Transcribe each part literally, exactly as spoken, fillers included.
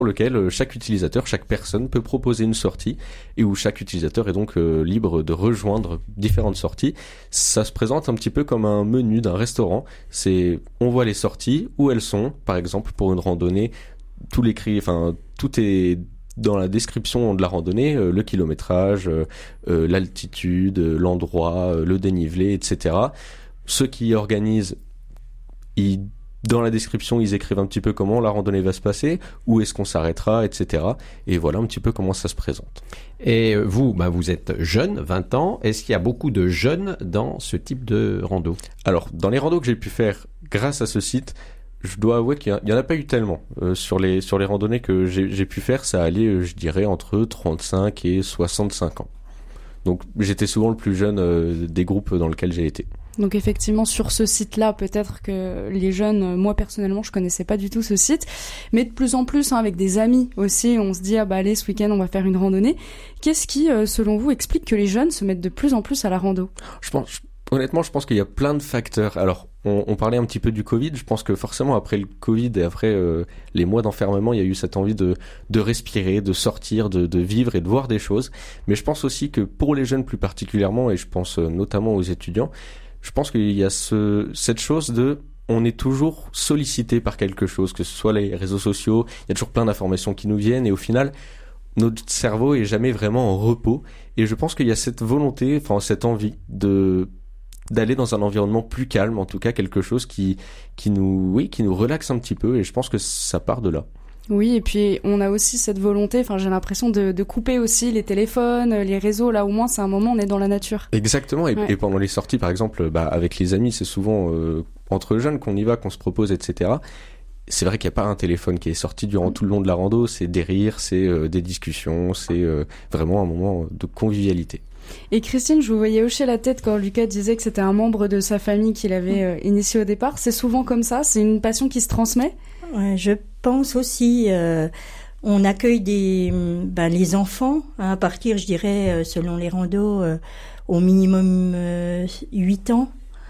lequel chaque utilisateur, chaque personne peut proposer une sortie et où chaque utilisateur est donc euh, libre de rejoindre différentes sorties. Ça se présente un petit peu comme un menu d'un restaurant. C'est, on voit les sorties, où elles sont. Par exemple, pour une randonnée, tout l'écrit, enfin, tout est dans la description de la randonnée, euh, le kilométrage, euh, euh, l'altitude, euh, l'endroit, euh, le dénivelé, et cetera. Ceux qui organisent, ils dans la description, ils écrivent un petit peu comment la randonnée va se passer, où est-ce qu'on s'arrêtera, et cetera. Et voilà un petit peu comment ça se présente. Et vous, bah vous êtes jeune, vingt ans. Est-ce qu'il y a beaucoup de jeunes dans ce type de rando ? Alors, dans les randos que j'ai pu faire grâce à ce site, je dois avouer qu'il n'y en a pas eu tellement. Euh, sur les sur les randonnées que j'ai, j'ai pu faire, ça allait, je dirais, entre trente-cinq et soixante-cinq ans. Donc, j'étais souvent le plus jeune euh, des groupes dans lesquels j'ai été. Donc effectivement, sur ce site-là, peut-être que les jeunes, moi personnellement, je connaissais pas du tout ce site, mais de plus en plus, hein, avec des amis aussi, on se dit, ah bah allez, ce week-end, on va faire une randonnée. Qu'est-ce qui, euh, selon vous, explique que les jeunes se mettent de plus en plus à la rando ? Je pense, honnêtement, je pense qu'il y a plein de facteurs. Alors, on, on parlait un petit peu du Covid. Je pense que forcément, après le Covid et après euh, les mois d'enfermement, il y a eu cette envie de, de respirer, de sortir, de, de vivre et de voir des choses. Mais je pense aussi que pour les jeunes plus particulièrement, et je pense euh, notamment aux étudiants, je pense qu'il y a ce, cette chose de, on est toujours sollicité par quelque chose, que ce soit les réseaux sociaux, il y a toujours plein d'informations qui nous viennent et au final, notre cerveau est jamais vraiment en repos. Et je pense qu'il y a cette volonté, enfin cette envie de d'aller dans un environnement plus calme, en tout cas quelque chose qui qui nous, oui, qui nous relaxe un petit peu. Et je pense que ça part de là. Oui, et puis on a aussi cette volonté, enfin j'ai l'impression de, de couper aussi les téléphones, les réseaux, là au moins c'est un moment on est dans la nature. Exactement, et, ouais. et pendant les sorties par exemple, bah, avec les amis, c'est souvent euh, entre jeunes qu'on y va, qu'on se propose, et cetera. C'est vrai qu'il n'y a pas un téléphone qui est sorti durant tout le long de la rando, c'est des rires, c'est euh, des discussions, c'est euh, vraiment un moment de convivialité. Et Christine, je vous voyais hocher la tête quand Lucas disait que c'était un membre de sa famille qui l'avait euh, initié au départ. C'est souvent comme ça, c'est une passion qui se transmet ? Ouais, je pense aussi, euh, on accueille des, ben, les enfants hein, à partir, je dirais, euh, selon les randos, euh, au minimum euh, huit ans.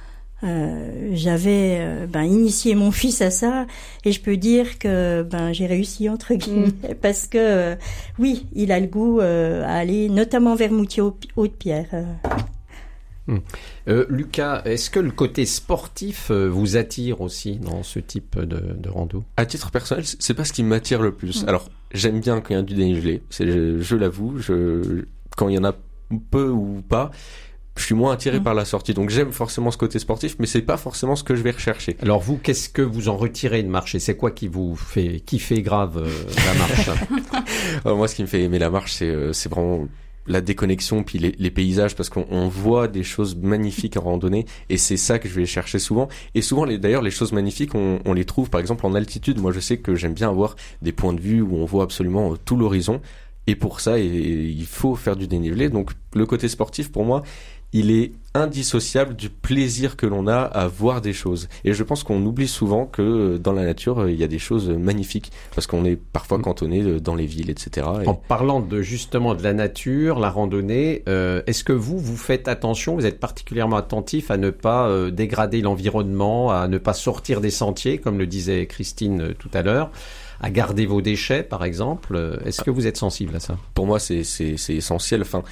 Euh, j'avais euh, ben, initié mon fils à ça et je peux dire que ben, j'ai réussi entre guillemets mmh. parce que euh, oui, il a le goût euh, à aller notamment vers Moutier-Haute-Pierre. Euh. Mmh. Euh, Lucas, est-ce que le côté sportif euh, vous attire aussi dans ce type de, de rando ? À titre personnel, c'est pas ce qui m'attire le plus. Mmh. Alors, j'aime bien quand il y a du dénivelé, c'est, je, je l'avoue, je, quand il y en a peu ou pas, je suis moins attiré mmh. par la sortie. Donc j'aime forcément ce côté sportif, mais c'est pas forcément ce que je vais rechercher. Alors vous, qu'est-ce que vous en retirez de marcher ? C'est quoi qui vous fait kiffer grave euh, la marche ? Alors, moi, ce qui me fait aimer la marche, c'est, euh, c'est vraiment la déconnexion, puis les, les paysages, parce qu'on on voit des choses magnifiques en randonnée, et c'est ça que je vais chercher souvent. Et souvent, les, d'ailleurs, les choses magnifiques, on, on les trouve, par exemple, en altitude. Moi, je sais que j'aime bien avoir des points de vue où on voit absolument tout l'horizon, et pour ça, et, et, il faut faire du dénivelé. Donc, le côté sportif, pour moi, il est indissociable du plaisir que l'on a à voir des choses. Et je pense qu'on oublie souvent que dans la nature, il y a des choses magnifiques, parce qu'on est parfois cantonné dans les villes, et cetera. Et... En parlant de justement de la nature, la randonnée, euh, est-ce que vous, vous faites attention, vous êtes particulièrement attentif à ne pas euh, dégrader l'environnement, à ne pas sortir des sentiers, comme le disait Christine euh, tout à l'heure, à garder vos déchets, par exemple. Est-ce que vous êtes sensible à ça ? Pour moi, c'est, c'est, c'est essentiel. Enfin,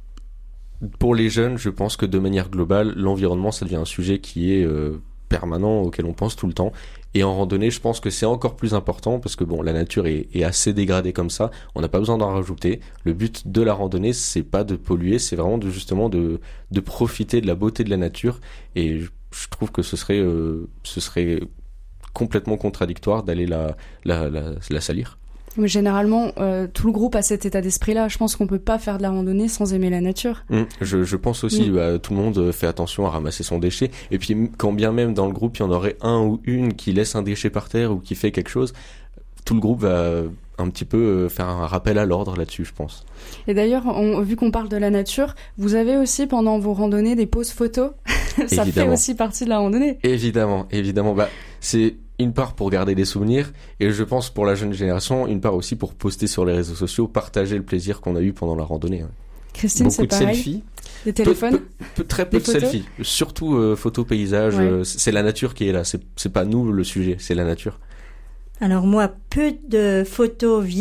pour les jeunes, je pense que de manière globale, l'environnement, ça devient un sujet qui est euh, permanent, auquel on pense tout le temps. Et en randonnée, je pense que c'est encore plus important parce que bon, la nature est, est assez dégradée comme ça. On n'a pas besoin d'en rajouter. Le but de la randonnée, c'est pas de polluer, c'est vraiment de justement de de profiter de la beauté de la nature. Et je, je trouve que ce serait euh, ce serait complètement contradictoire d'aller la la la, la salir. Mais généralement, euh, tout le groupe a cet état d'esprit-là. Je pense qu'on peut pas faire de la randonnée sans aimer la nature. Mmh, je, je pense aussi, mmh. bah, tout le monde fait attention à ramasser son déchet. Et puis, quand bien même dans le groupe, il y en aurait un ou une qui laisse un déchet par terre ou qui fait quelque chose, tout le groupe va un petit peu faire un rappel à l'ordre là-dessus, je pense. Et d'ailleurs, on, vu qu'on parle de la nature, vous avez aussi pendant vos randonnées des pauses photos. Ça fait aussi partie de la randonnée. Évidemment, évidemment. Bah, c'est une part pour garder des souvenirs et je pense pour la jeune génération, une part aussi pour poster sur les réseaux sociaux, partager le plaisir qu'on a eu pendant la randonnée. Christine, beaucoup c'est de pareil. selfies. Des téléphones. Peu, peu, peu, très peu des de photos selfies, surtout euh, photos paysages. Ouais. Euh, c'est la nature qui est là. C'est, c'est pas nous le sujet, c'est la nature. Alors moi, peu de photos